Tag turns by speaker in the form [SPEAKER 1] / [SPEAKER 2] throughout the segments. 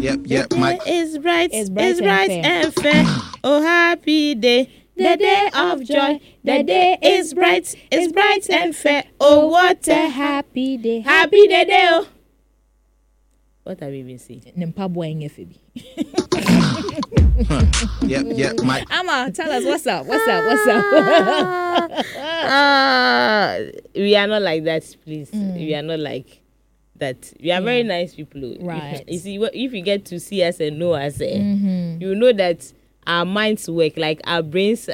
[SPEAKER 1] Yep, Mike.
[SPEAKER 2] It's bright and fair. Oh, happy day. The day of joy. The day is bright and fair. Oh, what a
[SPEAKER 3] happy day.
[SPEAKER 2] Happy day. Oh. What have you been saying?
[SPEAKER 1] Yep, Mike.
[SPEAKER 3] Amma, tell us what's up.
[SPEAKER 2] We are not like that, please. We are not like that. We are very nice people.
[SPEAKER 3] Right.
[SPEAKER 2] You see, if you get to see us and know us, you know that our minds work, like our brains.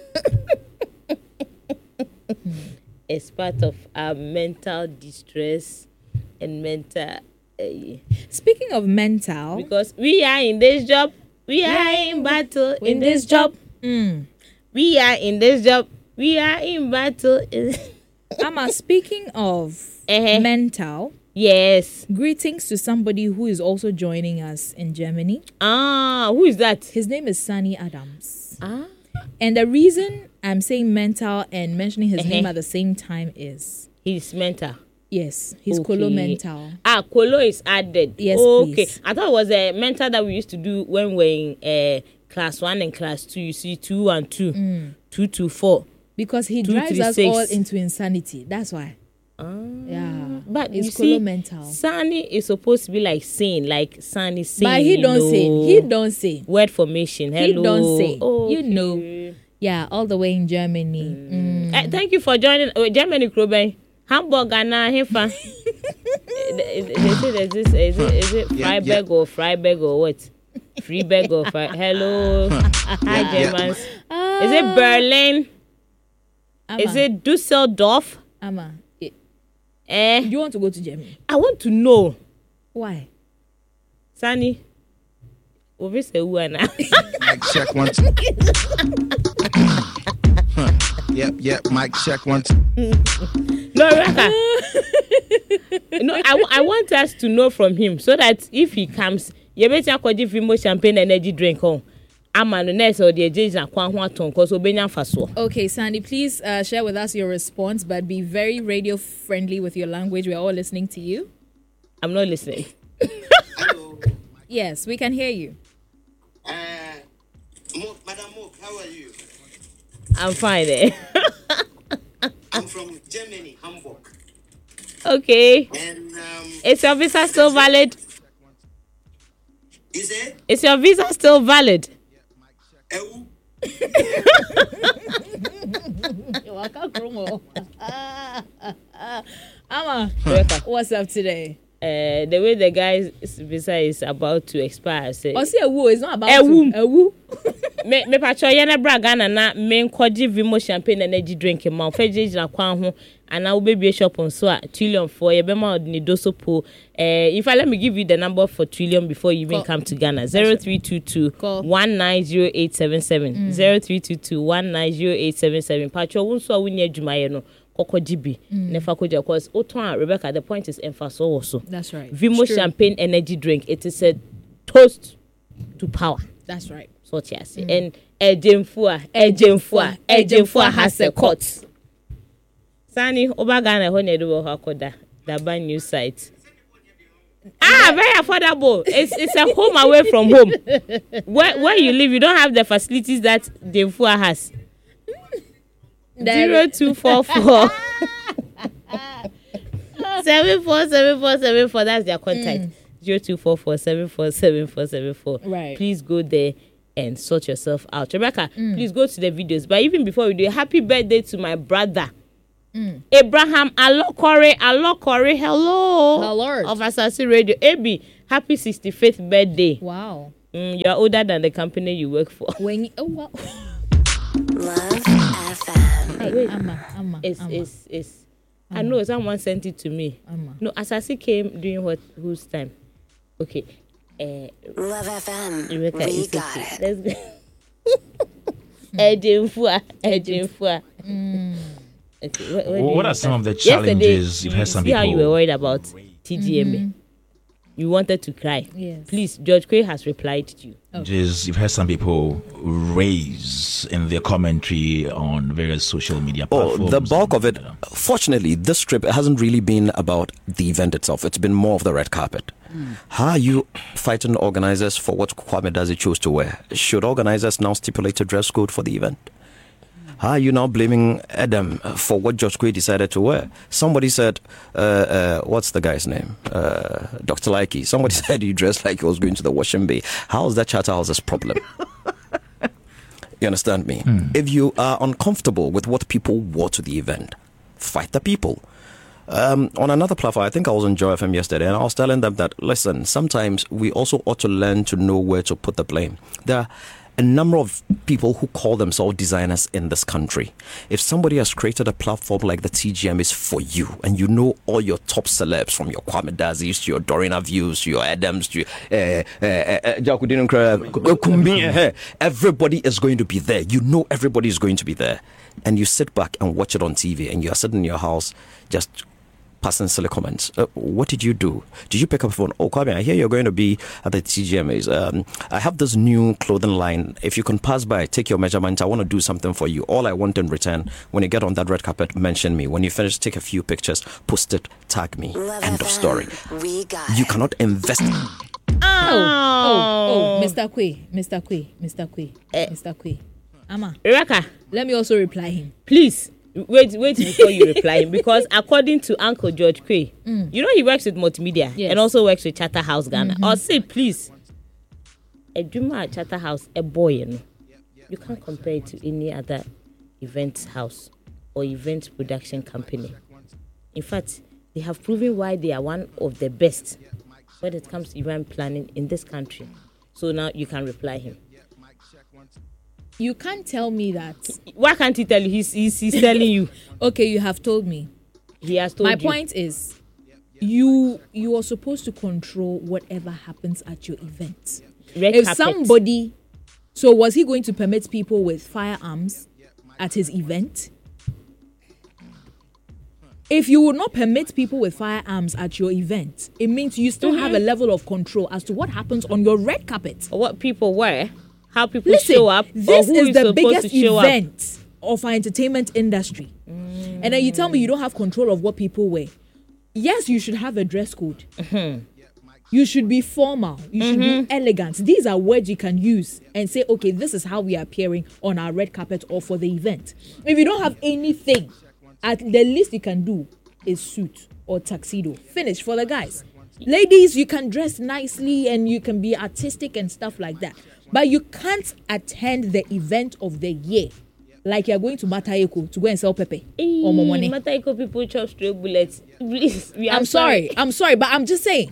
[SPEAKER 2] It's part of our mental distress and mental.
[SPEAKER 3] Speaking of mental,
[SPEAKER 2] because we are in this job, we are in battle in this job. We are in this job, we are in battle.
[SPEAKER 3] Amma, speaking of mental,
[SPEAKER 2] yes.
[SPEAKER 3] Greetings to somebody who is also joining us in Germany.
[SPEAKER 2] Who is that?
[SPEAKER 3] His name is Sunny Adams. And the reason I'm saying mental and mentioning his name at the same time is
[SPEAKER 2] he's mental.
[SPEAKER 3] Yes, he's Kolo mental.
[SPEAKER 2] Kolo is added.
[SPEAKER 3] Yes,
[SPEAKER 2] okay.
[SPEAKER 3] Please.
[SPEAKER 2] I thought it was a mental that we used to do when we're in class 1 and class 2. You see, 2 and 2, 2 to 4.
[SPEAKER 3] Because he drives us all into insanity. That's why. Yeah,
[SPEAKER 2] but
[SPEAKER 3] it's Kolo mental.
[SPEAKER 2] Sunny is supposed to be like sane, like Sunny sane.
[SPEAKER 3] But he don't say.
[SPEAKER 2] Word formation. Hello.
[SPEAKER 3] He don't say.
[SPEAKER 2] Okay.
[SPEAKER 3] You know. Yeah, all the way in Germany.
[SPEAKER 2] Thank you for joining Germany, Kroben. Hamburg and Hefa. They say there's this. Is it Freiburg or Freiburg or what? Freiburg or Hello. Hi, Germans. Is it Berlin?
[SPEAKER 3] Amma.
[SPEAKER 2] Is it Dusseldorf?
[SPEAKER 3] Amma. You want to go to Germany?
[SPEAKER 2] I want to know.
[SPEAKER 3] Why?
[SPEAKER 2] Sunny. Obviously, who are now?
[SPEAKER 1] Mike, check 1, 2. Yep, Mike, check 1, 2.
[SPEAKER 2] No, Rebecca. No, I want us to know from him so that if he comes, you better give him more champagne and energy drink on. Okay,
[SPEAKER 3] Sandy, please share with us your response, but be very radio friendly with your language. We are all listening to you.
[SPEAKER 2] I'm not listening.
[SPEAKER 4] Hello.
[SPEAKER 3] Yes, we can hear you.
[SPEAKER 4] Madam Mook, how are you?
[SPEAKER 2] I'm fine.
[SPEAKER 4] I'm from Germany, Hamburg.
[SPEAKER 2] Okay.
[SPEAKER 4] And
[SPEAKER 2] is your visa still valid?
[SPEAKER 4] You say?
[SPEAKER 2] Is your visa still valid?
[SPEAKER 3] Amma, what's up today?
[SPEAKER 2] The way the guy's visa is about to expire. Say,
[SPEAKER 3] it's not about to.
[SPEAKER 2] Me patcho yana braga na me nkwaji vimo champagne energy drink ma feje jina kwan ho ana wo be shop on so a Trillium for ye be ma ni doso po. If I let me give you the number for Trillium before you even come to Ghana. 0322 190877 0322 190877 patcho wonso a woni adwumaye no kokojibi nefa koja cause oton Rebecca, the point is emphasis also.
[SPEAKER 3] That's right.
[SPEAKER 2] Vimo champagne energy drink, it is a toast to power.
[SPEAKER 3] That's right.
[SPEAKER 2] So what you say. And ejemfua has a cut. Sani obagana ho nedu ho akoda the brand new site. Very affordable. It's a home away from home. Where you live, you don't have the facilities that Jemfua has. 0244 747474. That's their contact. 0244 747474.
[SPEAKER 3] Right.
[SPEAKER 2] Please go there and sort yourself out. Rebecca, please go to the videos. But even before we do, happy birthday to my brother. Abraham Alokore, hello. Of Asasi Radio. AB, happy 65th birthday.
[SPEAKER 3] Wow.
[SPEAKER 2] You're older than the company you work for.
[SPEAKER 3] Wow.
[SPEAKER 5] Love FM.
[SPEAKER 2] Hey,
[SPEAKER 3] Amma.
[SPEAKER 2] It's I know someone sent it to me. No, Asasi came during whose time? Okay.
[SPEAKER 5] Love FM.
[SPEAKER 2] Rebecca,
[SPEAKER 5] we got it.
[SPEAKER 2] Let's go. Ejimfua. Okay,
[SPEAKER 6] what are some of the challenges you've heard some
[SPEAKER 2] see
[SPEAKER 6] people?
[SPEAKER 2] how you were worried about TGMA? you wanted to cry.
[SPEAKER 3] Yes.
[SPEAKER 2] Please, George Quay has replied to you.
[SPEAKER 6] Just, you've heard some people raise in their commentary on various social media platforms.
[SPEAKER 7] The bulk of it, fortunately, this trip hasn't really been about the event itself. It's been more of the red carpet. How are you fighting organizers for what Kwame Dazi chose to wear? Should organizers now stipulate a dress code for the event? How are you now blaming Adam for what George Quay decided to wear? Somebody said, what's the guy's name? Dr. Likey. Somebody said he dressed like he was going to the washing bay. How is that Charterhouse's problem? You understand me? If you are uncomfortable with what people wore to the event, fight the people. On another platform, I think I was on Joy FM yesterday, and I was telling them that, listen, sometimes we also ought to learn to know where to put the blame. There are a number of people who call themselves designers in this country. If somebody has created a platform like the TGM is for you, and you know all your top celebs, from your Kwame Dazis to your Dorina Views to your Adams to everybody is going to be there. You know everybody is going to be there. And you sit back and watch it on TV, and you are sitting in your house just passing silly comments. What did you do? Did you pick up a phone? Oh, Kwame, I hear you're going to be at the TGMAs. I have this new clothing line. If you can pass by, take your measurement. I want to do something for you. All I want in return, when you get on that red carpet, mention me. When you finish, take a few pictures, post it, tag me.
[SPEAKER 5] Love
[SPEAKER 7] End of
[SPEAKER 5] FM.
[SPEAKER 7] story.
[SPEAKER 5] We got
[SPEAKER 7] You
[SPEAKER 5] it.
[SPEAKER 7] cannot invest.
[SPEAKER 3] Mr. Quay. Ama,
[SPEAKER 2] Rebecca,
[SPEAKER 3] let me also reply him.
[SPEAKER 2] please wait before you reply him, because according to Uncle George Quay, you know he works with multimedia and also works with Charterhouse Ghana. Or say, please, a Juma at Charterhouse, a boy, you can't compare it to any other event house or event production company. In fact, they have proven why they are one of the best when it comes to event planning in this country. So now you can reply him.
[SPEAKER 3] You can't tell me that.
[SPEAKER 2] Why can't he tell you? He's telling you.
[SPEAKER 3] Okay, you have told me.
[SPEAKER 2] He has told
[SPEAKER 3] My
[SPEAKER 2] you.
[SPEAKER 3] point is, you are supposed to control whatever happens at your event.
[SPEAKER 2] Red
[SPEAKER 3] If
[SPEAKER 2] carpet.
[SPEAKER 3] somebody, so was he going to permit people with firearms at his event? If you would not permit people with firearms at your event, it means you still have a level of control as to what happens on your red carpet.
[SPEAKER 2] What people wear, how people
[SPEAKER 3] Listen,
[SPEAKER 2] show up,
[SPEAKER 3] this
[SPEAKER 2] or who
[SPEAKER 3] is the
[SPEAKER 2] supposed
[SPEAKER 3] biggest
[SPEAKER 2] to show
[SPEAKER 3] event of our entertainment industry. And then you tell me you don't have control of what people wear. Yes, you should have a dress code. You should be formal. You should be elegant. These are words you can use and say, okay, this is how we are appearing on our red carpet or for the event. If you don't have anything, at the least you can do is suit or tuxedo. Finish for the guys. Ladies, you can dress nicely and you can be artistic and stuff like that. But you can't attend the event of the year like you're going to Matayeko to go and sell pepe or momone.
[SPEAKER 2] Matayeko people chop stray bullets. Please,
[SPEAKER 3] I'm sorry, but I'm just saying.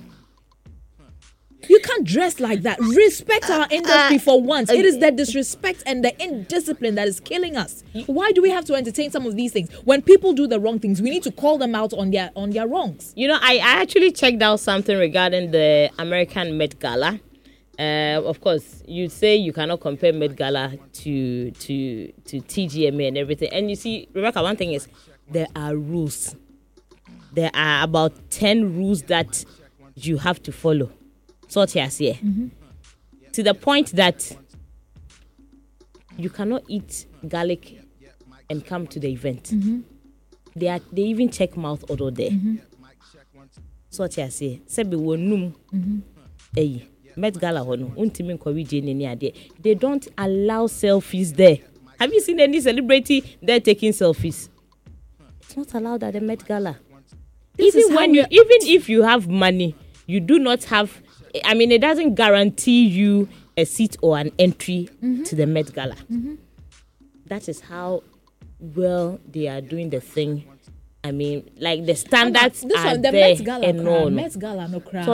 [SPEAKER 3] You can't dress like that. Respect our industry for once. It is the disrespect and the indiscipline that is killing us. Why do we have to entertain some of these things? When people do the wrong things, we need to call them out on their wrongs.
[SPEAKER 2] You know, I actually checked out something regarding the American Met Gala. Of course, you say you cannot compare Met Gala to TGMA and everything. And you see, Rebecca, one thing is there are rules. There are about 10 rules that you have to follow. Sort here, to the point that you cannot eat garlic and come to the event. They even check mouth odor there. Sort here, Sebi wonum. Met Gala hono. Untimin korije neni ade. They don't allow selfies there. Have you seen any celebrity there taking selfies? It's not allowed at the Met Gala. Even if you have money, you do not have. I mean, it doesn't guarantee you a seat or an entry to the Met Gala. That is how well they are doing the thing. I mean, like the standards
[SPEAKER 3] this
[SPEAKER 2] are
[SPEAKER 3] one, the
[SPEAKER 2] there.
[SPEAKER 3] Met Gala, Met Gala no cry.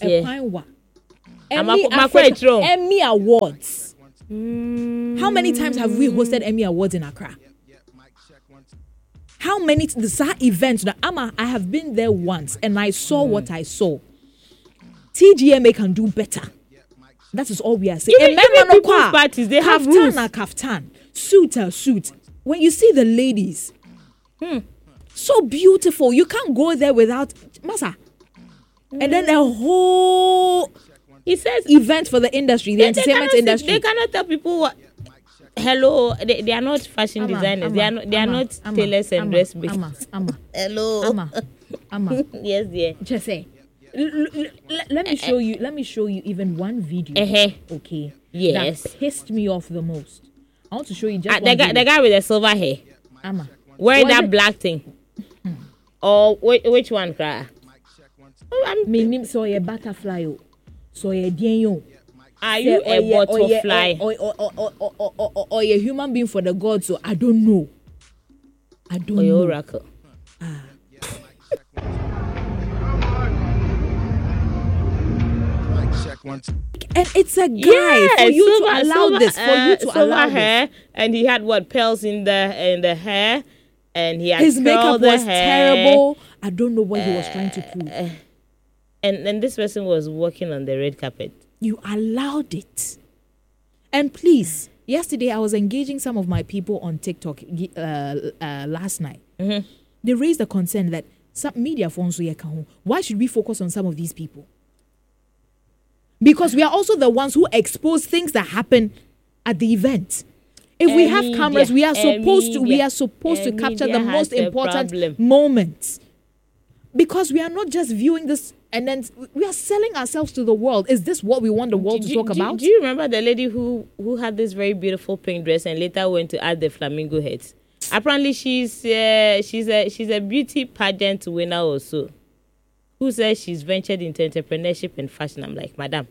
[SPEAKER 3] Emmy Awards. How many times have we hosted Emmy Awards in Accra? How many the events? I have been there once and I saw what I saw. TGMA can do better. That is all we are saying.
[SPEAKER 2] Even people's parties, they have rules.
[SPEAKER 3] Kaftan, suit. When you see the ladies, so beautiful. You can't go there without Masa. And then a whole
[SPEAKER 2] He says
[SPEAKER 3] event for the industry, the entertainment industry.
[SPEAKER 2] They cannot tell people what. Hello, they are not fashion designers. They are not tailors and dress makers. Hello,
[SPEAKER 3] Amma.
[SPEAKER 2] Yes, dear.
[SPEAKER 3] Just say. Let me show you. Let me show you even one video. Okay.
[SPEAKER 2] Yes.
[SPEAKER 3] That pissed me off the most. I want to show you just
[SPEAKER 2] the guy with the silver hair.
[SPEAKER 3] Amma.
[SPEAKER 2] Wearing that black thing. Or which one, cry?
[SPEAKER 3] Me so a butterfly. So a dienyo.
[SPEAKER 2] Are you a butterfly?
[SPEAKER 3] Or a human being for the gods? So I don't know. I don't know.
[SPEAKER 2] Oracle.
[SPEAKER 3] And it's a guy for you to allow this. For you to allow
[SPEAKER 2] hair, this. And he had pearls in the hair, and he had
[SPEAKER 3] his makeup was
[SPEAKER 2] hair.
[SPEAKER 3] terrible. I don't know what he was trying to prove.
[SPEAKER 2] And this person was walking on the red carpet.
[SPEAKER 3] You allowed it. And please, yesterday I was engaging some of my people on TikTok last night.
[SPEAKER 2] Mm-hmm.
[SPEAKER 3] They raised the concern that some media phones. Why should we focus on some of these people? Because we are also the ones who expose things that happen at the event. If we have cameras, we are supposed to capture the most important moments. Because we are not just viewing this and then we are selling ourselves to the world. Is this what we want the world to talk about?
[SPEAKER 2] Do you remember the lady who had this very beautiful pink dress and later went to add the flamingo heads? Apparently, she's a beauty pageant winner also, who says she's ventured into entrepreneurship and fashion. I'm like, madam,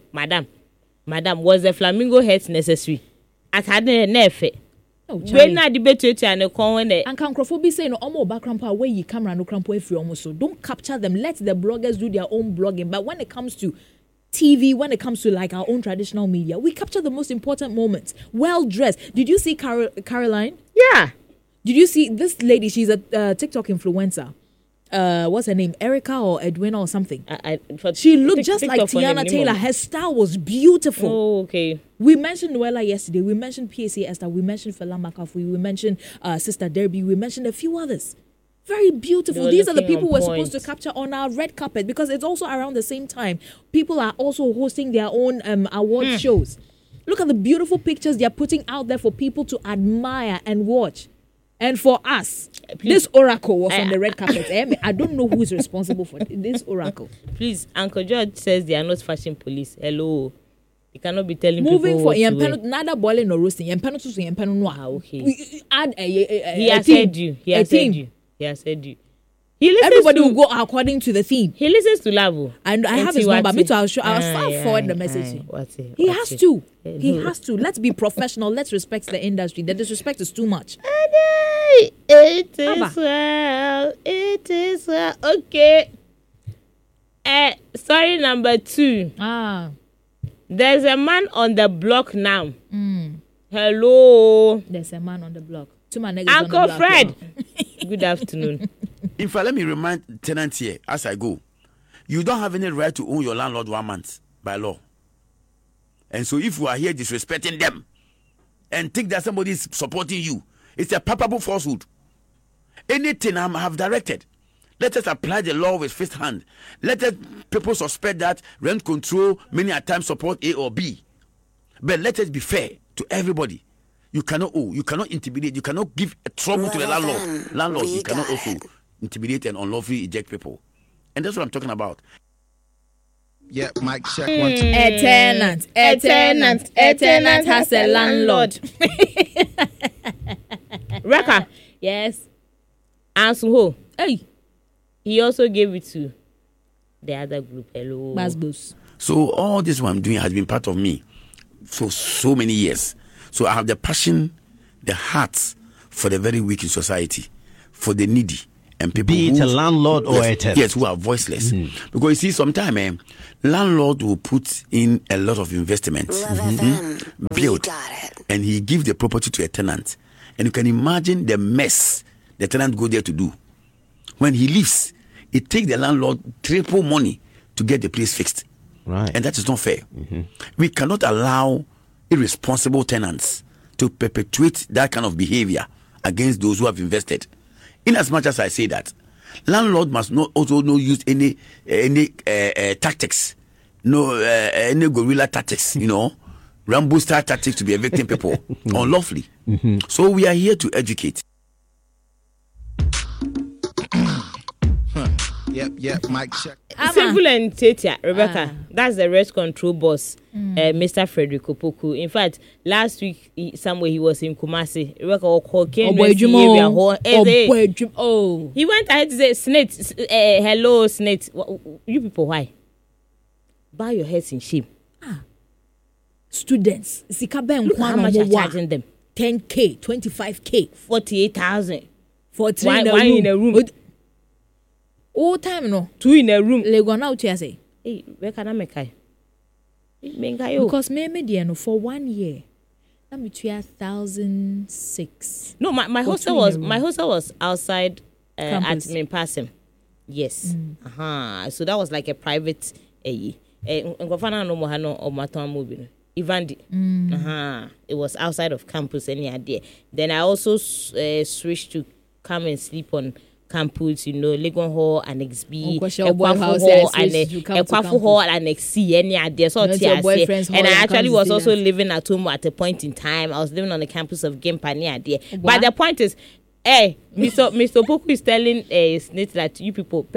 [SPEAKER 2] was the flamingo heads necessary? At had a nefe. When I debate and a con and
[SPEAKER 3] Cancrophobia say no almost background power where you camera no crampo free almost so don't capture them. Let the bloggers do their own blogging. But when it comes to TV, when it comes to like our own traditional media, we capture the most important moments. Well dressed. Did you see Caroline?
[SPEAKER 2] Yeah.
[SPEAKER 3] Did you see this lady? She's a TikTok influencer. What's her name? Erica or Edwina or something. She looked just like Tiana Taylor. Her style was beautiful.
[SPEAKER 2] Oh, okay.
[SPEAKER 3] We mentioned Noella yesterday. We mentioned PSA Esther. We mentioned Fela Makafui. We mentioned Sister Derby. We mentioned a few others. Very beautiful. These are the people we're supposed to capture on our red carpet because it's also around the same time. People are also hosting their own award shows. Look at the beautiful pictures they're putting out there for people to admire and watch. And for us, this oracle was on the red carpet. I don't know who is responsible for this oracle.
[SPEAKER 2] Please, Uncle George says they are not fashion police. Hello. You cannot be telling
[SPEAKER 3] moving
[SPEAKER 2] people
[SPEAKER 3] for neither boiling nor roasting.
[SPEAKER 2] Okay.
[SPEAKER 3] Add
[SPEAKER 2] he has said you. He has said you. He has said you.
[SPEAKER 3] Everybody will go according to the theme.
[SPEAKER 2] He listens to Lavo.
[SPEAKER 3] And I have his number. Me too. I'll forward the message. He has to. He has to. Let's be professional. Let's respect the industry. The disrespect is too much.
[SPEAKER 2] It is well. It is well. Okay. Story number 2. There's a man on the block now. Hello.
[SPEAKER 3] There's a man on the block.
[SPEAKER 2] Uncle Fred. Good afternoon.
[SPEAKER 8] In fact, let me remind tenants here as I go. You don't have any right to own your landlord 1 month by law. And so if you are here disrespecting them and think that somebody is supporting you, it's a palpable falsehood. Anything I have directed, let us apply the law with fist hand. Let us people suspect that rent control many a times support A or B. But let us be fair to everybody. You cannot owe, you cannot intimidate, you cannot give a trouble to the landlord. Landlord, you cannot also intimidate and unlawfully eject people. And that's what I'm talking about.
[SPEAKER 1] Yeah, mic check 1 2.
[SPEAKER 3] A tenant has a landlord.
[SPEAKER 2] Raka.
[SPEAKER 3] Yes.
[SPEAKER 2] Ansuho.
[SPEAKER 3] Hey.
[SPEAKER 2] He also gave it to the other group. Hello.
[SPEAKER 3] Basbos.
[SPEAKER 8] So all this what I'm doing has been part of me for so many years. So I have the passion, the heart for the very weak in society, for the needy and people
[SPEAKER 6] be it a landlord or a tenant.
[SPEAKER 8] Yes, who are voiceless. Because you see, sometimes landlord will put in a lot of investments, build, and he give the property to a tenant. And you can imagine the mess the tenant go there to do. When he leaves, it takes the landlord triple money to get the place fixed.
[SPEAKER 6] Right.
[SPEAKER 8] And that is not fair. We cannot allow irresponsible tenants to perpetuate that kind of behavior against those who have invested. In as much as I say that, Landlord must not also not use any tactics, any guerrilla tactics, Rambo style tactics to be evicting people unlawfully. So we are here to educate.
[SPEAKER 1] Yep, mic check.
[SPEAKER 2] Simple and Tatia, Rebecca. That's the rest control boss, Mr. Frederick Opoku. In fact, last week somewhere he was in Kumasi. Rebecca he went ahead to say, Snake, hello, Snake. You people, why? Bow your heads in shame.
[SPEAKER 3] Students,
[SPEAKER 2] look how much are charging them?
[SPEAKER 3] 10K, 25K,
[SPEAKER 2] 48,000.
[SPEAKER 3] 14
[SPEAKER 2] One in a room.
[SPEAKER 3] All time no.
[SPEAKER 2] 2 in a room.
[SPEAKER 3] Lego now to say.
[SPEAKER 2] Hey, where can I make I?
[SPEAKER 3] Because me for 1 year. I'm between 1,006.
[SPEAKER 2] No, my hostel was outside at Mimpassem. Yes. So that was like a private Ivandi. It was outside of campus any idea. Then I also switched to come and sleep on campus, Legon Hall, Annex B, Ekwafu Hall, Annex C, any idea. So and I actually was also living at home at a point in time. I was living on the campus of Gimpani idea. But the point is, Mr. Opoku is telling Snake that you people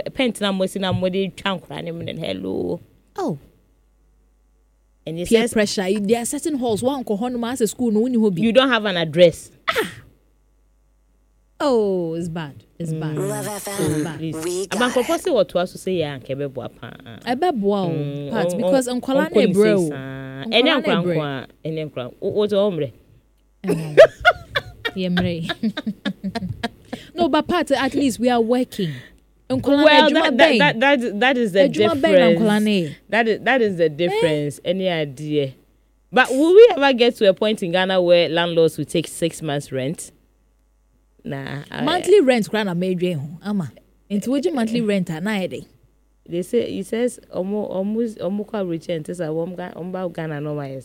[SPEAKER 2] hello.
[SPEAKER 3] Oh.
[SPEAKER 2] And he
[SPEAKER 3] peer
[SPEAKER 2] says
[SPEAKER 3] pressure. There are certain halls. One as a school, no one
[SPEAKER 2] you don't have an address.
[SPEAKER 3] Oh, it's bad. It's bad.
[SPEAKER 5] Love FM. We
[SPEAKER 2] I'm
[SPEAKER 5] got
[SPEAKER 2] proposing what to say yeah, Kebebo.
[SPEAKER 3] I bet wow. Because Uncle bro.
[SPEAKER 2] Any uncle. What's hombre?
[SPEAKER 3] No, but part at least we are working.
[SPEAKER 2] Well, that is the difference. That is the difference. Any idea? But will we ever get to a point in Ghana where landlords will take 6 months rent? Nah.
[SPEAKER 3] Monthly rent, grana major. Ama. Into which monthly rent are now?
[SPEAKER 2] They say he says almost rich and says Ghana no my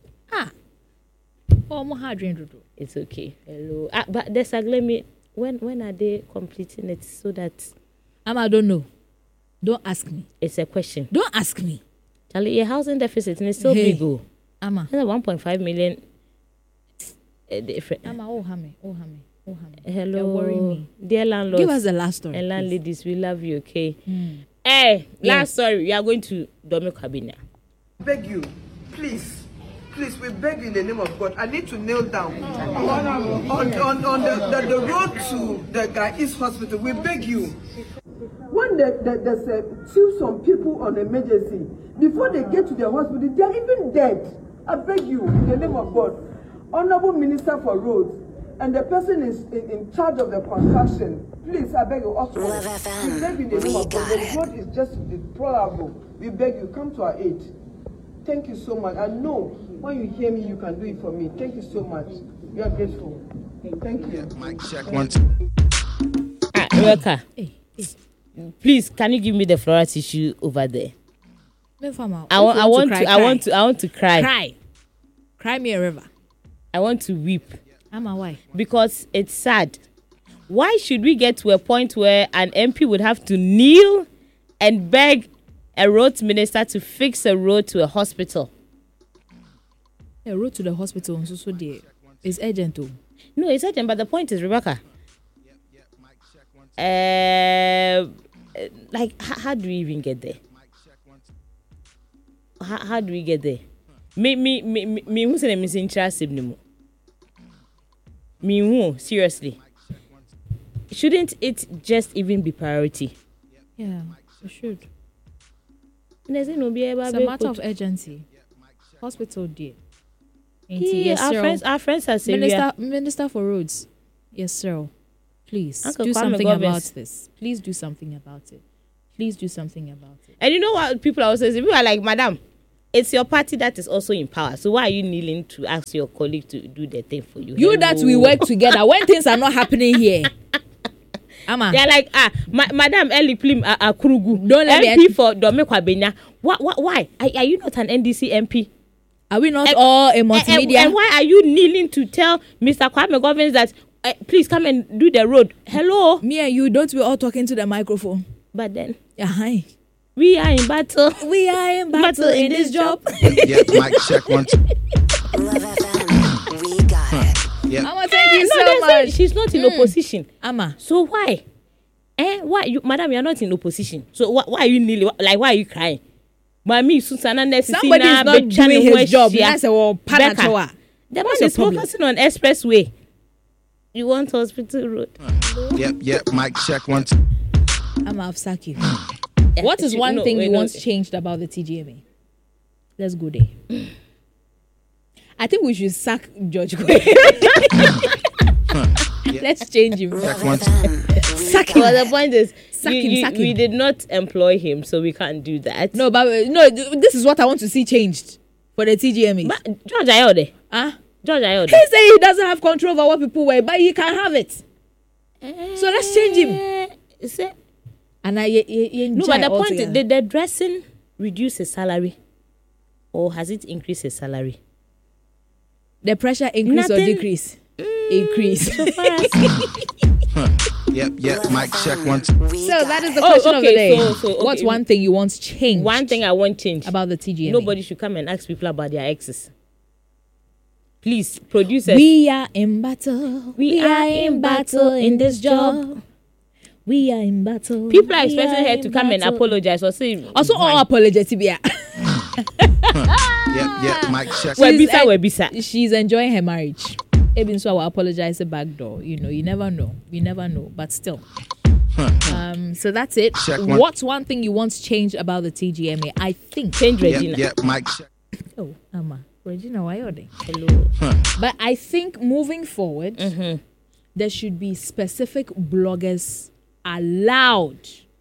[SPEAKER 2] It's okay. Hello. But there's a me. When are they completing it so that?
[SPEAKER 3] I don't know. Don't ask me.
[SPEAKER 2] It's a question.
[SPEAKER 3] Don't ask me.
[SPEAKER 2] Charlie, your housing deficit is so big.
[SPEAKER 3] Ama.
[SPEAKER 2] 1.5 million. Different.
[SPEAKER 3] Ama. Oh, hammy.
[SPEAKER 2] Hello.
[SPEAKER 3] You're worrying me.
[SPEAKER 2] Dear landlords.
[SPEAKER 3] Give us the last story.
[SPEAKER 2] And landladies, we love you, okay? Hey, last story. We are going to Domi Kabina.
[SPEAKER 9] Beg you, please, we beg you in the name of God. I need to kneel down on the road to the Guy East Hospital. We beg you. When there's some people on emergency, before they get to the hospital, they are even dead. I beg you in the name of God. Honorable Minister for Roads, and the person is in charge of the construction. Please, I beg you, also. We beg you in the name of God. The road is just deplorable. We beg you, come to our aid. Thank you so much. I know when you hear me, you can do it for me. Thank you so much. We are grateful. Thank you.
[SPEAKER 1] Mic check one.
[SPEAKER 2] Rebecca, please, can you give me the floral tissue over there? I want to cry.
[SPEAKER 3] Cry me a river.
[SPEAKER 2] I want to weep.
[SPEAKER 3] Why?
[SPEAKER 2] Because it's sad. Why should we get to a point where an MP would have to kneel and beg a roads minister to fix a road to a hospital?
[SPEAKER 3] A road to the hospital is urgent too.
[SPEAKER 2] No, it's urgent, but the point is, Rebecca, like, how do we even get there? How do we get there? Me who's in a missing child anymore? Me who? Seriously. Shouldn't it just even be priority?
[SPEAKER 3] Yeah, it should.
[SPEAKER 2] It's
[SPEAKER 3] a matter of urgency. Hospital dear.
[SPEAKER 2] Yeah, our friends are saying
[SPEAKER 3] Minister for Roads. Yes, sir. Please do something about this. Please do something about it. And
[SPEAKER 2] you know what people are saying? People are like, Madam, it's your party that is also in power. So why are you kneeling to ask your colleague to do the thing for you?
[SPEAKER 3] You that we work together when things are not happening here.
[SPEAKER 2] They're like, Madam Eli Plim Akurugu.
[SPEAKER 3] Don't let
[SPEAKER 2] MP for Domi Kwabena. Why? Are you not an NDC MP?
[SPEAKER 3] Are we not all a multimedia?
[SPEAKER 2] And why are you kneeling to tell Mr. Kwame Govins that please come and do the road. Hello.
[SPEAKER 3] Me and you, don't we all talking to the microphone?
[SPEAKER 2] But then
[SPEAKER 3] Hi.
[SPEAKER 2] we are in battle.
[SPEAKER 3] We are in battle in this job.
[SPEAKER 1] Yeah, mic check 1 2.
[SPEAKER 5] Love FM. We got it.
[SPEAKER 1] Yeah.
[SPEAKER 3] Amma, thank you
[SPEAKER 2] No,
[SPEAKER 3] so
[SPEAKER 2] they say
[SPEAKER 3] much.
[SPEAKER 2] she's not in opposition.
[SPEAKER 3] Amma,
[SPEAKER 2] So why? Why you, madam? You're not in opposition. So why are you kneeling? Like, why are you crying? Mommy, Susana,
[SPEAKER 3] somebody is not doing his job. That's a panachoa.
[SPEAKER 2] The man
[SPEAKER 3] What's your
[SPEAKER 2] is
[SPEAKER 3] problem?
[SPEAKER 2] focusing on expressway. You want hospital road?
[SPEAKER 1] Yep, mic check 1 2.
[SPEAKER 3] Amma, I've sacked you. What is one thing you want changed about the TGMA? Let's go there. I think we should sack George Quay. Let's change him.
[SPEAKER 1] Check 1 2.
[SPEAKER 3] Sack him.
[SPEAKER 2] Well, the point is,
[SPEAKER 3] Sack him.
[SPEAKER 2] we did not employ him, so we can't do that.
[SPEAKER 3] No, but this is what I want to see changed for the TGMA.
[SPEAKER 2] But George Ayode. George Ayode.
[SPEAKER 3] He say he doesn't have control over what people wear, but he can have it. So let's change him. And
[SPEAKER 2] No, but the point is, did the dressing reduce his salary, or has it increased his salary?
[SPEAKER 3] the pressure increase
[SPEAKER 2] Nothing.
[SPEAKER 3] or decrease? Increase.
[SPEAKER 2] So far as
[SPEAKER 1] Yep, mic check 1 2.
[SPEAKER 3] So that is the question of the day.
[SPEAKER 2] So,
[SPEAKER 3] What's one thing you want changed?
[SPEAKER 2] one thing I want change
[SPEAKER 3] about the TGMA?
[SPEAKER 2] Nobody should come and ask people about their exes. Please, producers.
[SPEAKER 3] We are in battle. We are in battle in this job. We are in battle.
[SPEAKER 2] People are expecting her to come and apologize or say.
[SPEAKER 3] Also, all apologies to be.
[SPEAKER 1] Yep, mic check.
[SPEAKER 2] Webisa.
[SPEAKER 3] She's enjoying her marriage. Even so, I will apologize a back door. You never know. You never know. But still. So that's it.
[SPEAKER 1] Check one.
[SPEAKER 3] What's one thing you want changed about the TGMA? I think.
[SPEAKER 2] Change Regina.
[SPEAKER 1] Yep, mic check.
[SPEAKER 3] Oh, Amma. Regina, why are they?
[SPEAKER 2] Hello.
[SPEAKER 3] But I think moving forward, there should be specific bloggers allowed.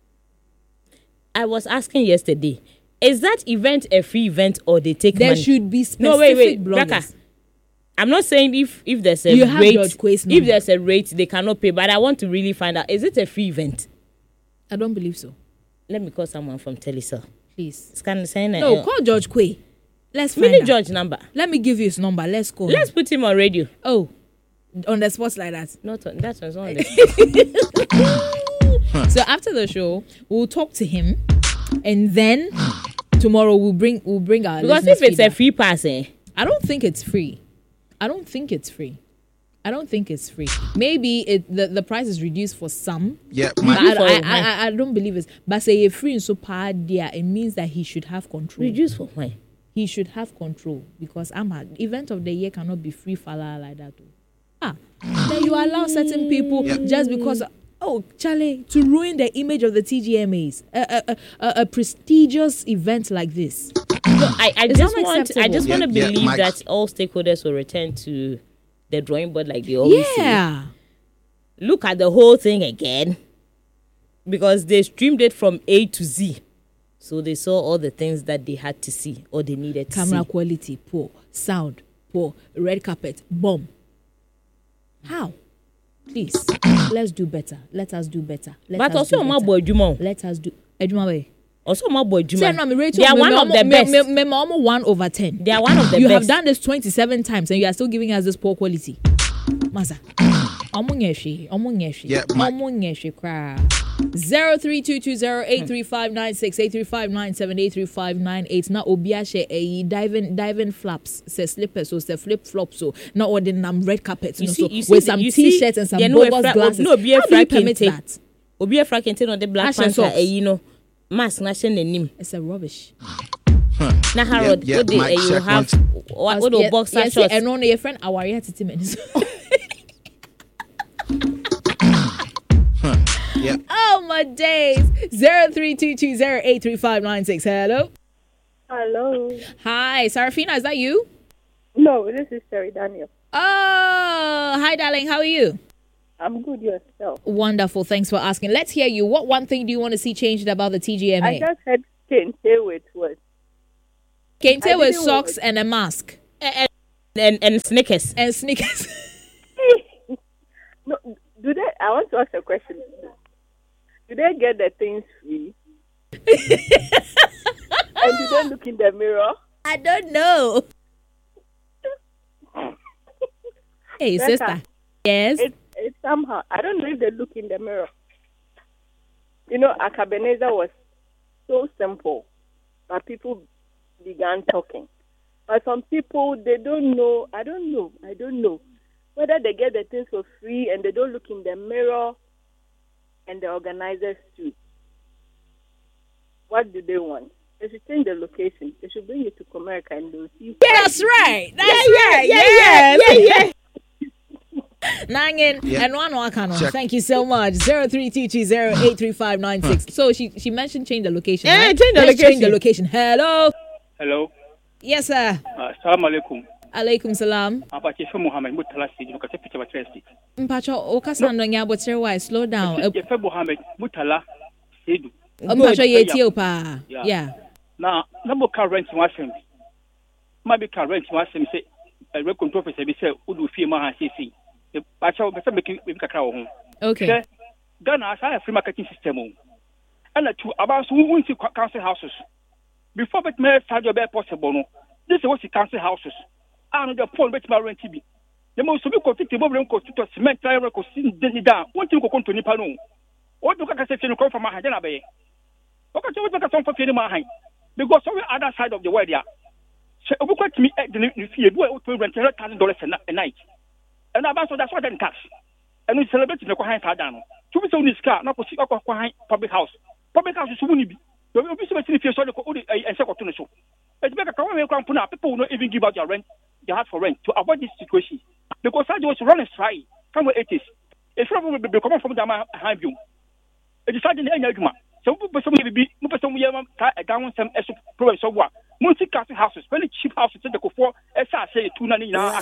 [SPEAKER 2] I was asking yesterday, is that event a free event or they take
[SPEAKER 3] There
[SPEAKER 2] money?
[SPEAKER 3] should be specific
[SPEAKER 2] No, wait.
[SPEAKER 3] bloggers.
[SPEAKER 2] Raka, I'm not saying if there's a
[SPEAKER 3] You have
[SPEAKER 2] rate,
[SPEAKER 3] George Quay's
[SPEAKER 2] if
[SPEAKER 3] number.
[SPEAKER 2] there's a rate, they cannot pay. But I want to really find out, is it a free event?
[SPEAKER 3] I don't believe so.
[SPEAKER 2] Let me call someone from Telecel.
[SPEAKER 3] Please.
[SPEAKER 2] Scan saying
[SPEAKER 3] No, call George Quay. Let's
[SPEAKER 2] we
[SPEAKER 3] find
[SPEAKER 2] need
[SPEAKER 3] out.
[SPEAKER 2] George number.
[SPEAKER 3] Let me give you his number. Let's call.
[SPEAKER 2] Let's put him on radio.
[SPEAKER 3] Oh, on the spot like that.
[SPEAKER 2] Not on that one's on the
[SPEAKER 3] So after the show, we'll talk to him, and then tomorrow we'll bring our
[SPEAKER 2] because
[SPEAKER 3] listeners'
[SPEAKER 2] if it's a
[SPEAKER 3] feedback.
[SPEAKER 2] free pass,
[SPEAKER 3] I don't think it's free. Maybe the price is reduced for some.
[SPEAKER 1] Yep,
[SPEAKER 3] But
[SPEAKER 1] mic.
[SPEAKER 3] I don't believe it's. But say a free so part there, it means that he should have control.
[SPEAKER 2] reduce for when?
[SPEAKER 3] He should have control because event of the year cannot be free falla like that. Then you allow certain people just because Charlie, to ruin the image of the TGMAs, a prestigious event like this.
[SPEAKER 2] I
[SPEAKER 3] It's
[SPEAKER 2] just
[SPEAKER 3] not
[SPEAKER 2] want
[SPEAKER 3] acceptable.
[SPEAKER 2] to
[SPEAKER 1] Yeah,
[SPEAKER 2] believe
[SPEAKER 1] Mike.
[SPEAKER 2] that all stakeholders will return to the drawing board like they always say.
[SPEAKER 3] Yeah.
[SPEAKER 2] Look at the whole thing again, because they streamed it from A to Z, so they saw all the things that they had to see or they needed to
[SPEAKER 3] Camera
[SPEAKER 2] see.
[SPEAKER 3] quality poor, sound poor, red carpet bomb. How? Please, let's do better. Let us do better.
[SPEAKER 2] But also, my boy Juma.
[SPEAKER 3] Let us do. Edwuma,
[SPEAKER 2] Also, my boy Juma.
[SPEAKER 3] they
[SPEAKER 2] They are one of the best.
[SPEAKER 3] 1/10.
[SPEAKER 2] They are one of the
[SPEAKER 3] You
[SPEAKER 2] best.
[SPEAKER 3] have done this 27 times and you are still giving us this poor quality. Masa.
[SPEAKER 1] Yeah, Mike.
[SPEAKER 3] 0322083596 83597 na obia share a diving flaps say slippers so say flip flops so na ordinary red carpet
[SPEAKER 2] You
[SPEAKER 3] so
[SPEAKER 2] see
[SPEAKER 3] with some
[SPEAKER 2] you see,
[SPEAKER 3] t-shirts and some
[SPEAKER 2] yeah, no,
[SPEAKER 3] bogus glasses.
[SPEAKER 2] No, be a
[SPEAKER 3] How do you permit
[SPEAKER 2] fracking
[SPEAKER 3] that?
[SPEAKER 2] Obi a fracking on the Black
[SPEAKER 3] Ashen
[SPEAKER 2] Panther,
[SPEAKER 3] socks.
[SPEAKER 2] mask na share n'anim.
[SPEAKER 3] It's a rubbish.
[SPEAKER 2] Na Harold,
[SPEAKER 1] Yeah,
[SPEAKER 2] what they
[SPEAKER 1] Mike,
[SPEAKER 2] you
[SPEAKER 1] check
[SPEAKER 2] have what the boxer
[SPEAKER 3] yes,
[SPEAKER 2] shorts.
[SPEAKER 3] and on your friend our titimen.
[SPEAKER 1] Yep.
[SPEAKER 3] Oh my days. 0322083596. Hello.
[SPEAKER 10] Hello.
[SPEAKER 3] Hi, Sarafina, is that you?
[SPEAKER 10] No, this is Sherry Daniel.
[SPEAKER 3] Oh, hi darling, how are you?
[SPEAKER 10] I'm good yourself.
[SPEAKER 3] Wonderful, thanks for asking. Let's hear you. What one thing do you want to see changed about the TGMA?
[SPEAKER 10] I just heard Kente with what?
[SPEAKER 3] Kente
[SPEAKER 10] I
[SPEAKER 3] with
[SPEAKER 10] didn't
[SPEAKER 3] socks
[SPEAKER 10] want-
[SPEAKER 3] and a mask.
[SPEAKER 2] And Snickers.
[SPEAKER 3] And sneakers.
[SPEAKER 10] No, do they? I want to ask a question. Do they get the things free? And do they look in the mirror?
[SPEAKER 3] I don't know. Hey,
[SPEAKER 10] Becca,
[SPEAKER 3] sister. Yes.
[SPEAKER 10] somehow, I don't know if they look in the mirror. You know, Akabeneza was so simple, but people began talking. But some people, they don't know. I don't know whether they get the things for free and they don't look in the mirror, and the organizers too. What do they want? They should change the location. They should bring you to Comerica and they'll see.
[SPEAKER 3] Yeah, that's right. That's right. Yeah. Nangin and one wakano. Thank you so much. 0322083596. So she mentioned change the location.
[SPEAKER 2] Yeah,
[SPEAKER 3] right?
[SPEAKER 2] change the location.
[SPEAKER 3] Hello.
[SPEAKER 11] Hello.
[SPEAKER 3] Yes, sir.
[SPEAKER 11] Assalamu alaikum.
[SPEAKER 3] Alaikum salam.
[SPEAKER 11] Apache Fe Muhammad Mutala Stage no kase picture battery state.
[SPEAKER 3] Mpacho okasando nya botere why slow down.
[SPEAKER 11] Fe Muhammad Mutala Stage.
[SPEAKER 3] Mpacho ye pa. Yeah.
[SPEAKER 11] Na mo ka rent wasem. Ma be ka rent wasem say a control officer be say udu fie ma ha sisi. The pacho be say make kakra wo ho.
[SPEAKER 3] Okay.
[SPEAKER 11] Ghana as a free marketing system. And to about so we see council houses. Before it may start your possible no. This is what the council houses. I know the phone bet my rent TV. The most of you go to to cement tire go sin down. What you go to Nipa no. What you can say you come from my Hajana Bay. What can you make a song for Fini Mahai? Because on the other side of the world, yeah. So, if you go to me at the fee, you will rent $1,000 a night. And about so that's what then tax. And we celebrate in the Kohai Sadano. To be so in this car, not to see public house. Public house is Sunibi. You will be so much if you saw the second to the show. It's better people will not even give out their rent, their house for rent to avoid this situation. Because I was running strike somewhere 80s. If you will be coming from the high view, it is starting in argument. So, some be down some progress of what? Multi castle houses, very cheap houses in the Kofor, as I say, 290 now.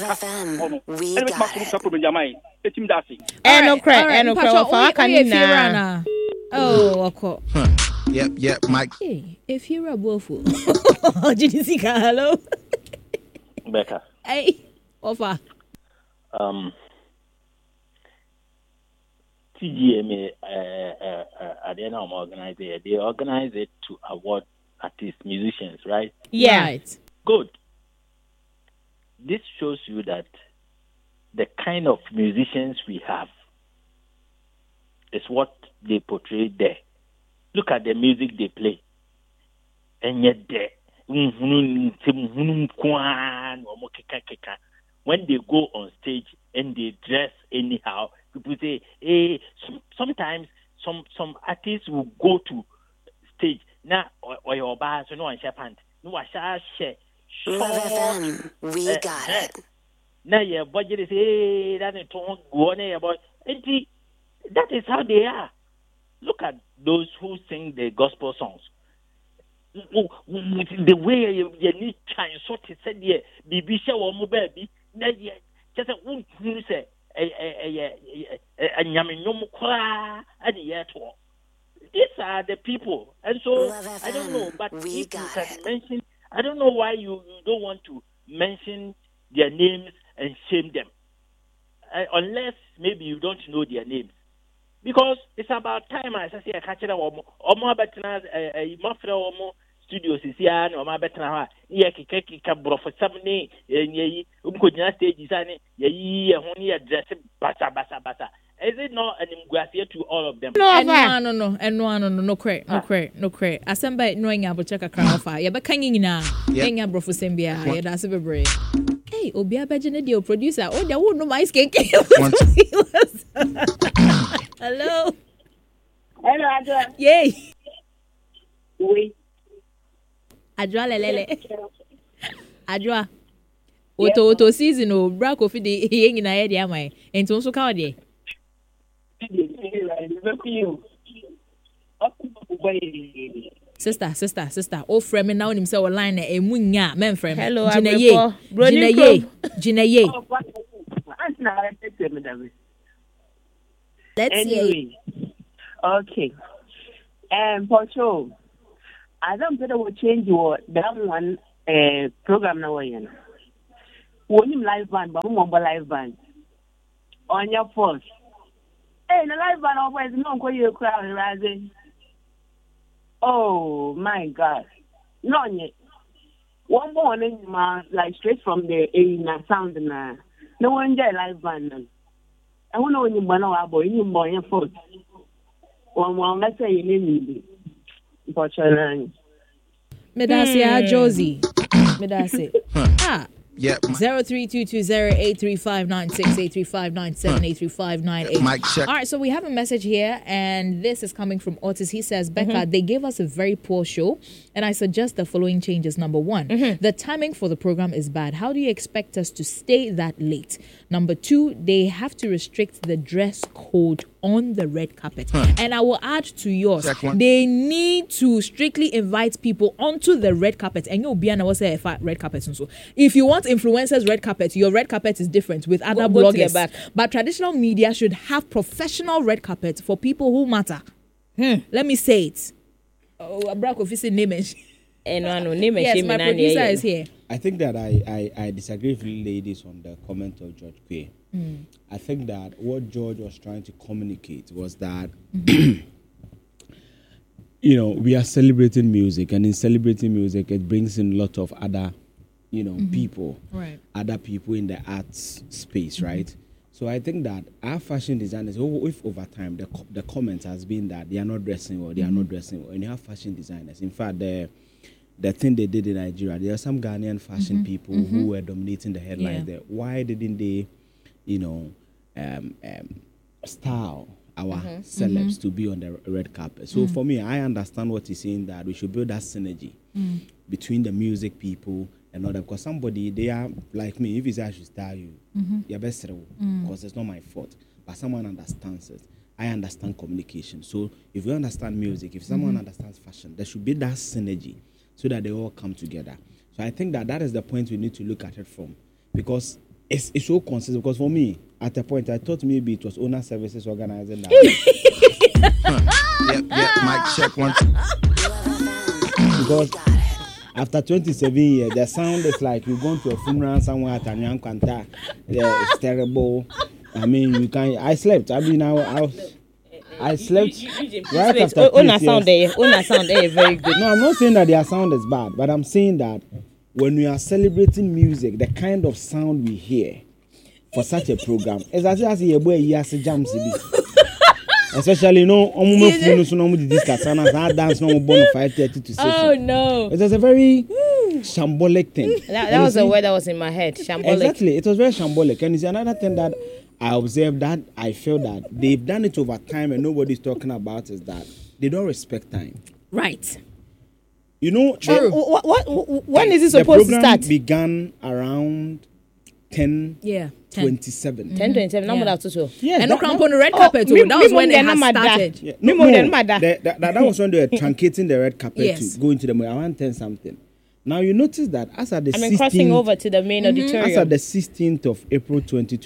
[SPEAKER 11] It's him dancing.
[SPEAKER 2] No cry, no cry.
[SPEAKER 3] Oh, okay.
[SPEAKER 1] Yep, Mike.
[SPEAKER 3] Hey, if you're a woeful. Hello.
[SPEAKER 12] Becca.
[SPEAKER 3] Hey, offer.
[SPEAKER 12] TGMA, they organize it to award artists, musicians, right?
[SPEAKER 2] Yeah.
[SPEAKER 3] Right.
[SPEAKER 12] Good. This shows you that the kind of musicians we have is what they portray there. Look at the music they play. And yet when they go on stage and they dress anyhow, people say, hey, sometimes some artists will go to stage now or your bar, so no one share pants. No one share.
[SPEAKER 5] We got it.
[SPEAKER 12] Now your budget is that that is how they are. Look at those who sing the gospel songs. The way you need try and sort it said, yeah, baby, show or mobile, just a say these are the people, and so I don't know, but if you can mention, I don't know why you don't want to mention their names and shame them, unless maybe you don't know their names. Because it's about time, as I say, I catch it or more better a mafia or more studios is here, or my better. Yaki for some day, and ye, stage design, ye, only address basa. Is it not an imgracia to all of them?
[SPEAKER 3] No, cray. Assemble knowing about check a crown fire, yeah, but can you now? Hang up for Sambia, yeah, that's a brave. Hey, Obia Bajanedio producer, oh, there won't know my skin. Hello.
[SPEAKER 10] Hello, Adra.
[SPEAKER 3] Yay.
[SPEAKER 10] Oui.
[SPEAKER 3] Adra lele. Adra. Oto season o bra kofi de yen na ye de amai. Ento so ka o de. Sister. O frame now nim say line na emu nya men frame.
[SPEAKER 2] Hello,
[SPEAKER 3] Jinaye. Let's
[SPEAKER 10] anyway. Okay. Pocho, I don't think I will change your that one program now. When you live band, but live band on your post. Hey, the live band always no call you crowd rising. Oh my God, no yet. One morning, like straight from the sound na no one there live band.
[SPEAKER 13] I want to know when you want to boy, you boy, your fault. One, let's say you need me.
[SPEAKER 3] Medasia Josie. Medasi.
[SPEAKER 1] Yeah.
[SPEAKER 3] 0322083596, 83597,
[SPEAKER 1] Mic check.
[SPEAKER 3] All right, so we have a message here, and this is coming from Otis. He says, Becca, they gave us a very poor show, and I suggest the following changes. Number one, the timing for the program is bad. How do you expect us to stay that late? Number two, they have to restrict the dress code on the red carpet. And I will add to yours, they need to strictly invite people onto the red carpet. And you'll be an red carpet. So if you want influencers red carpet, your red carpet is different with other bloggers. But traditional media should have professional red carpet for people who matter. Let me say it. Yes, my producer is here.
[SPEAKER 14] I think that I disagree with ladies on the comment of George Quay. I think that what George was trying to communicate was that, we are celebrating music, and in celebrating music, it brings in a lot of other, people,
[SPEAKER 3] right?
[SPEAKER 14] Other people in the arts space, right? So I think that our fashion designers, if over time the comment has been that they are not dressing well, and you have fashion designers. In fact, the thing they did in Nigeria, there are some Ghanaian fashion people who were dominating the headlines there. Why didn't they, style our celebs to be on the red carpet? So for me, I understand what he's saying, that we should build that synergy between the music people and other, because somebody, they are like me. If he says I should style you, you're best because it's not my fault. But someone understands it. I understand communication. So if you understand music, if someone understands fashion, there should be that synergy so that they all come together. So I think that is the point we need to look at it from, because it's so consistent. Because for me, at a point, I thought maybe it was owner services organizing that.
[SPEAKER 1] Mic check one.
[SPEAKER 14] Because after 27 years, the sound is like you're going to a funeral somewhere at Anyankwanta. It's terrible. I mean, you can't. I slept. I mean, I slept right after 3 years.
[SPEAKER 2] Sound there, very good.
[SPEAKER 14] No, I'm not saying that their sound is bad, but I'm saying that when we are celebrating music, the kind of sound we hear for such a program is as if a boy has a jam CD. Especially, dance no 5:30 to 6.
[SPEAKER 2] Oh no!
[SPEAKER 14] It was a very shambolic thing.
[SPEAKER 2] That was the word that was in my head. Shambolic.
[SPEAKER 14] Exactly, it was very shambolic, and it's another thing that I observed, that I feel that they've done it over time and nobody's talking about, is that they don't respect time.
[SPEAKER 3] Right.
[SPEAKER 2] True. When is it supposed to start?
[SPEAKER 14] The program began around 10:27.
[SPEAKER 2] 10:27. Number that too.
[SPEAKER 3] Yeah. And no cramp on the red carpet. That was when they had started.
[SPEAKER 14] Yeah. No, that was when they were truncating the red carpet to go into the I want 10 something. Now you notice that as at the 16th,
[SPEAKER 2] crossing over to the main auditorium.
[SPEAKER 14] As at the 16th of April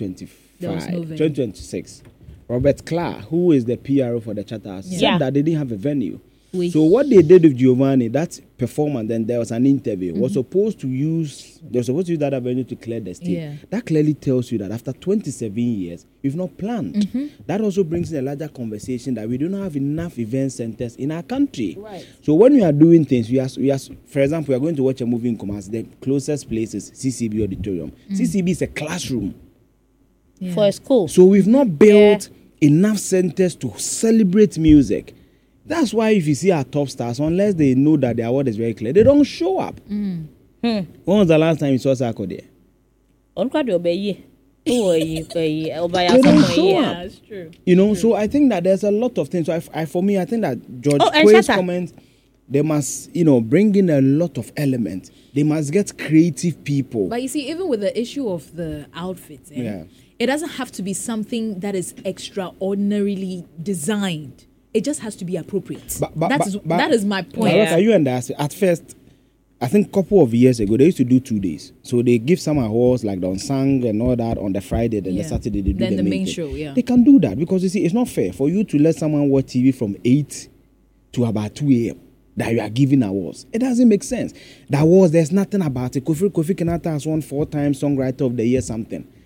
[SPEAKER 14] 2026, Robert Clark, who is the PRO for the Charter, said that they didn't have a venue. So what they did with Giovanni, that performance, then there was an interview, was supposed to use that venue to clear the stage.
[SPEAKER 3] Yeah.
[SPEAKER 14] That clearly tells you that after 27 years, we've not planned. That also brings in a larger conversation that we do not have enough event centers in our country.
[SPEAKER 3] Right.
[SPEAKER 14] So when we are doing things, we are, for example, we are going to watch a movie in Kumasi. The closest place is CCB Auditorium. CCB is a classroom
[SPEAKER 2] for a school.
[SPEAKER 14] So we've not built enough centers to celebrate music. That's why if you see our top stars, unless they know that their award is very clear, they don't show up. When was the last time you saw Sako there?
[SPEAKER 2] They don't
[SPEAKER 14] show up.
[SPEAKER 3] That's true.
[SPEAKER 14] So I think that there's a lot of things. So for me, I think that George Quay's comment, they must, bring in a lot of elements. They must get creative people.
[SPEAKER 3] But you see, even with the issue of the outfits, it doesn't have to be something that is extraordinarily designed. It just has to be appropriate. That is my point.
[SPEAKER 14] You and I, at first, I think a couple of years ago, they used to do 2 days. So they give some awards like the unsung and all that on the Friday, then the Saturday they do the main
[SPEAKER 3] show. Yeah,
[SPEAKER 14] they can do that because you see, it's not fair for you to let someone watch TV from 8 to about 2 a.m. that you are giving awards. It doesn't make sense. The awards, there's nothing about it. Kofi Kenyatta has won 4 times Songwriter of the Year something.